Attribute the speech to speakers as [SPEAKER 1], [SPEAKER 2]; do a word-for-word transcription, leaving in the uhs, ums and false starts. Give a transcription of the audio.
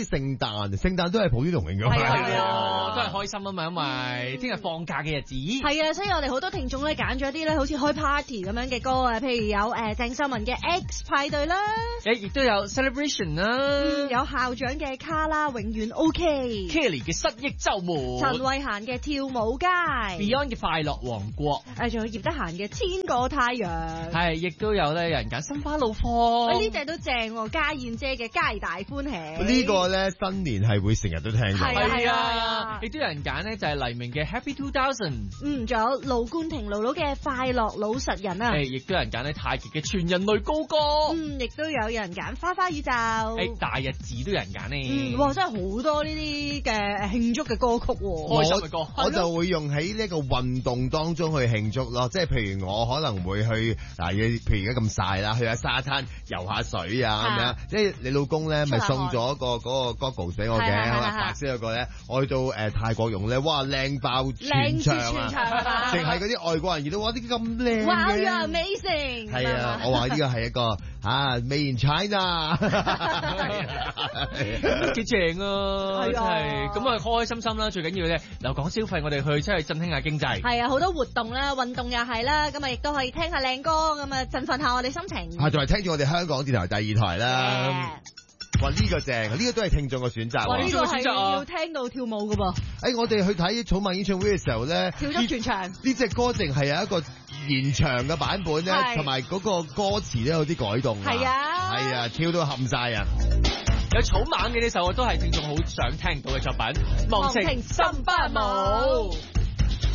[SPEAKER 1] 聖誕，聖誕都係普天同慶㗎嘛，
[SPEAKER 2] 係啊，都係開心啊嘛，因為聽日放假嘅日子。
[SPEAKER 3] 係啊，所以我哋好多聽眾咧揀咗啲咧，好似開 party 咁樣嘅歌啊，譬如有誒鄭秀文嘅 X 派對啦，
[SPEAKER 2] 誒亦都有 celebration 啦，
[SPEAKER 3] 嗯，有校長嘅卡拉永遠 OK，Kelly
[SPEAKER 2] 嘅失憶週末，
[SPEAKER 3] 陳慧嫻嘅跳舞街
[SPEAKER 2] ，Beyond 嘅快樂王國，
[SPEAKER 3] 誒仲有葉德嫻嘅天過太陽，
[SPEAKER 2] 係亦都有咧有人揀心花怒放，
[SPEAKER 3] 呢隻都正喎，家燕姐嘅皆大歡喜，
[SPEAKER 1] 呢個咧新年係會成日都聽到，
[SPEAKER 3] 係啊，
[SPEAKER 2] 亦都有人揀咧就係黎明嘅 Happy Two Thousand，
[SPEAKER 3] 嗯，仲有盧冠廷盧盧嘅快樂老實人啊，
[SPEAKER 2] 誒亦都有人揀咧太極嘅全人類高歌，
[SPEAKER 3] 嗯，亦都有人揀花花宇宙，
[SPEAKER 2] 誒大日子都有人揀咧，
[SPEAKER 3] 嗯，哇真係好多呢啲嘅慶祝嘅歌曲，
[SPEAKER 2] 開心嘅歌，
[SPEAKER 1] 我就會用喺呢個運動當中去慶祝咯，即係譬如我可能會去嗱，譬如而家咁曬啦，去下沙灘游下水啊咁樣，即係你老公咧咪送咗個嗰個 goggles 俾我嘅，白色嗰個咧，我去到誒泰國用咧，哇靚爆全場啊，淨係嗰啲外國人見到哇啲咁靚嘅，
[SPEAKER 3] 哇，You're amazing，
[SPEAKER 1] 係啊，我話呢個係一個嚇 Made in China，
[SPEAKER 2] 幾正啊，真係咁啊開開心心啦，最緊要咧留港消費，我哋去出去振興下經濟，
[SPEAKER 3] 係啊，好多活動啦，運動又係啦，咁啊亦都可以聽下靚歌，咁啊振奮下我哋心情，
[SPEAKER 1] 係仲係聽住我哋香港電台第二台啦。Yeah. 哇！呢、這個正，呢、這個都係聽眾嘅選擇。
[SPEAKER 3] 哇！呢、這個係要聽到跳舞嘅噃。誒、
[SPEAKER 1] 哎，我哋去睇草蜢演唱會嘅時候咧，
[SPEAKER 3] 跳咗全場。
[SPEAKER 1] 呢隻歌淨係有一個延長嘅版本咧，同埋嗰個歌詞咧有啲改動。
[SPEAKER 3] 係啊，
[SPEAKER 1] 係啊，跳到冚晒啊！
[SPEAKER 2] 有草蜢嘅呢首都係聽眾好想聽到嘅作品，《忘情森巴舞》。